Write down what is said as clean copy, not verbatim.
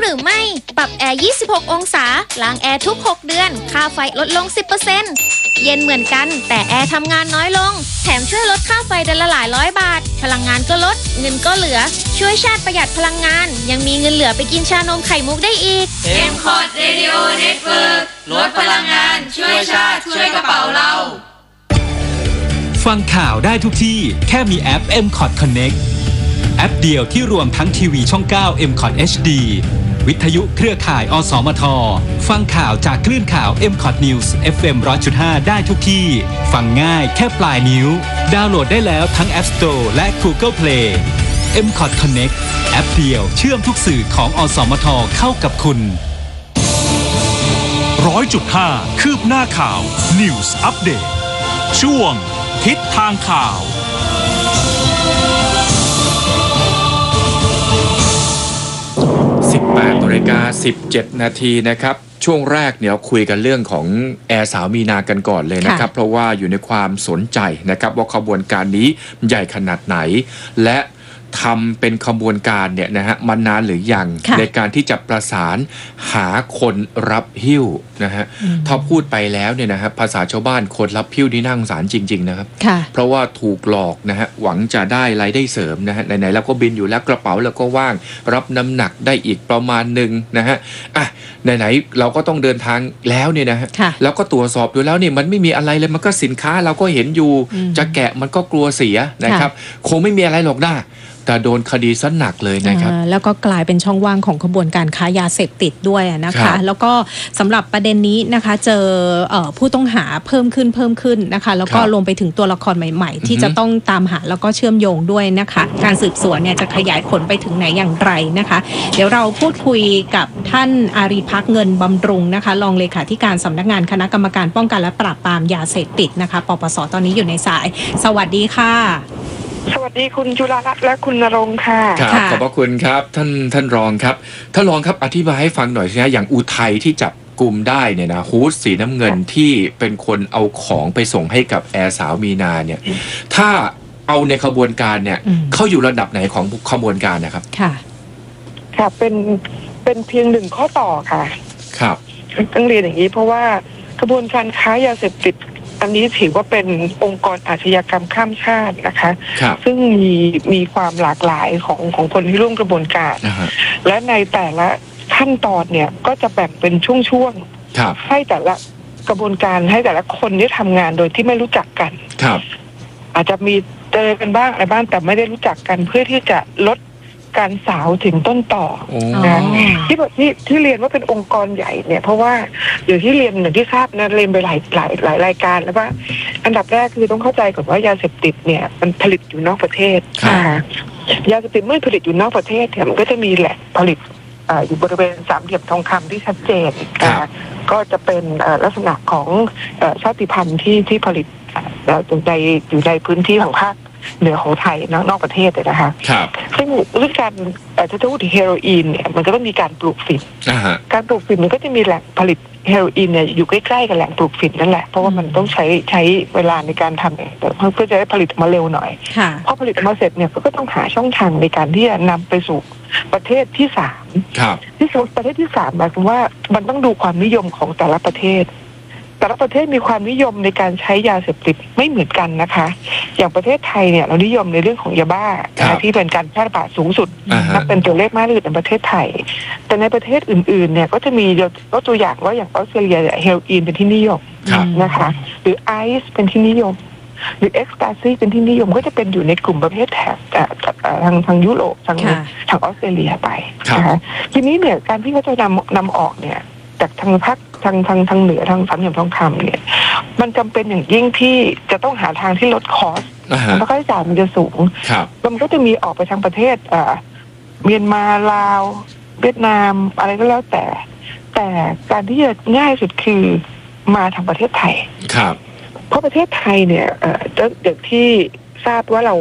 รือไม่ปรับแอร์ 26 องศาล้างแอร์ทุก 6 เดือน ค่าไฟลดลง 10% เย็นเหมือนกันแต่แอร์ทำงานน้อยลงแถมช่วยลดค่าไฟเดือนละหลายร้อยบาทพลังงานก็ลดเงินก็เหลือช่วยชาติประหยัดพลังงานยังมีเงินเหลือไปกินชานมไข่มุกได้อีก M-Cot Radio Network ลดพลังงานช่วยชาติช่วยกระเป๋าเราฟังข่าวได้ทุกที่แค่มีแอป M-Cot Connect แอปเดียวที่รวมทั้งทีวีช่อง 9 M-Cot HD วิทยุเครือข่ายอสมทฟังข่าวจากคลื่นข่าว M-Cot News FM 100.5 ได้ทุกที่ฟังง่ายแค่ปลายนิ้วดาวน์โหลดได้แล้วทั้ง App Store และ Google Play M-Cot Connect แอปเดียวเชื่อมทุกสื่อของอสมทเข้ากับคุณ 100.5 คืบหน้าข่าว News Update ช่วงทิศทางข่าว 18:17 นาทีนะครับช่วงแรกเดี๋ยวคุยกันเรื่องของแอร์สาวมีนากันก่อนเลยนะครับเพราะว่าอยู่ในความสนใจนะครับว่าขบวนการนี้ใหญ่ขนาดไหนและทำเป็นขบวนการเนี่ยนะฮะมานานหรือยังในการที่จะประสานหาคนรับหิ้วนะฮะถ้าพูดไปแล้วเนี่ยนะฮะภาษาชาวบ้านคนรับหิ้วนี่น่าสงสารจริงๆนะครับเพราะว่าถูกหลอกนะฮะหวังจะได้รายได้เสริมนะฮะไหนๆแล้วก็บินอยู่แล้วกระเป๋าแล้วก็ว่างรับน้ำหนักได้อีกประมาณนึงนะฮะอ่ะไหนๆเราก็ต้องเดินทางแล้วเนี่ยนะฮะแล้วก็ตรวจสอบดูแล้วเนี่ยมันไม่มีอะไรเลยมันก็สินค้าเราก็เห็นอยู่จะแกะมันก็กลัวเสียนะครับคงไม่มีอะไรหรอกนะแต่โดนคดีซะหนักเลยนะครับแล้วก็กลายเป็นช่องว่างของขบวนการค้ายาเสพติดด้วยนะคะแล้วก็สำหรับประเด็นนี้นะคะเจอผู้ต้องหาเพิ่มขึ้นนะคะแล้วก็รวมไปถึงตัวละครใหม่ๆที่จะต้องตามหาแล้วก็เชื่อมโยงด้วยนะคะการสืบสวนเนี่ยจะขยายผลไปถึงไหนอย่างไรนะคะเดี๋ยวเราพูดคุยกับท่านอารีภักดิ์เงินบำรุงนะคะรองเลขาธิการสำนักงานคณะกรรมการป้องกันและปราบปรามยาเสพติดนะคะปปส.ตอนนี้อยู่ในสายสวัสดีค่ะสวัสดีคุณจุฬารัตน์และคุณณรงค์ค่ะครับขอบพระคุณครับท่านรองครับท่านรองครับอธิบายให้ฟังหน่อยสิฮะอย่างอุทัยที่จับกลุ่มได้เนี่ยนะฮูดสีน้ำเงินที่เป็นคนเอาของไปส่งให้กับแอร์สาวมีนาเนี่ยถ้าเอาในขบวนการเนี่ยเข้าอยู่ระดับไหนของขบวนการนะครับค่ะเป็นเพียงหนึ่งข้อต่อค่ะครับต้องเรียนอย่างนี้เพราะว่ากระบวนการค้ายาเสพติดอันนี้ถือว่าเป็นองค์กรอาชญากรรมข้ามชาตินะคะซึ่งมีความหลากหลายของคนที่ร่วมกระบวนการและในแต่ละขั้นตอนเนี่ยก็จะแบ่งเป็นช่วงๆให้แต่ละกระบวนการให้แต่ละคนที่ทำงานโดยที่ไม่รู้จักกันอาจจะมีเจอกันบ้างอะไรบ้างแต่ไม่ได้รู้จักกันเพื่อที่จะลดการสาวถึงต้นต่อนะที่เรียนว่าเป็นองค์กรใหญ่เนี่ยเพราะว่าอย่างที่เรียนอย่างที่ทราบนะเรียนไปหลายรายการแล้วว่าอันดับแรกคือต้องเข้าใจก่อนว่ายาเสพติดเนี่ยมันผลิตอยู่นอกประเทศนะคะยาเสพติดเมื่อผลิตอยู่นอกประเทศเนี่ยมันก็จะมีแหล่งผลิตอยู่บริเวณสามเหลี่ยมทองคำที่ชัดเจนก็จะเป็นลักษณะของชาติพันธุ์ที่ผลิตอยู่ในพื้นที่ของภาคเหนือของไทยนอกประเทศเลยนะคะซึ่งเรื่องการถ้าจะพูดถึงเฮโรอีนเนี่ยมันก็ต้องมีการปลูกฝิ่นการปลูกฝิ่นมันก็จะมีแหล่งผลิตเฮโรอีนเนี่ยอยู่ใกล้ๆกับแหล่งปลูกฝิ่นนั่นแหละเพราะว่ามันต้องใช้เวลาในการทำเพื่อจะได้ผลิตมาเร็วหน่อยพอผลิตมาเสร็จเนี่ยก็ต้องหาช่องทางในการที่จะนำไปสู่ประเทศที่3ที่ประเทศที่3หมายความว่ามันต้องดูความนิยมของแต่ละประเทศมีความนิยมในการใช้ยาเสพติดไม่เหมือนกันนะคะอย่างประเทศไทยเนี่ยเรานิยมในเรื่องของยาบ้าที่เป็นการแพร่ระบาดสูงสุดนับเป็นตัวเลขมากที่สุดในประเทศไทยแต่ในประเทศอื่นๆเนี่ยก็จะมีก็ตัวอย่างว่าอย่างออสเตรเลียเฮโรอีนเป็นที่นิยมนะคะหรือไอซ์เป็นที่นิยมหรือเอ็กซ์ตาซีเป็นที่นิยมก็จะเป็นอยู่ในกลุ่มประเภทแถบทางยุโรปทางออสเตรเลียไปนะคะทีนี้เนี่ยการที่เขาจะนำออกเนี่ยจากทางภาคทางเหนือทางสามเหลี่ยมทองคำเนี่ยมันจำเป็นอย่างยิ่งที่จะต้องหาทางที่ลดคอสเพราะค่าใช้จ่ายมันจะสูงแล้วมันก็จะมีออกไปทางประเทศเมียนมาลาวเวียดนามอะไรก็แล้วแต่การที่จะง่ายสุดคือมาทางประเทศไทยเพราะประเทศไทยเนี่ยเด็กที่ทราบว่าเรา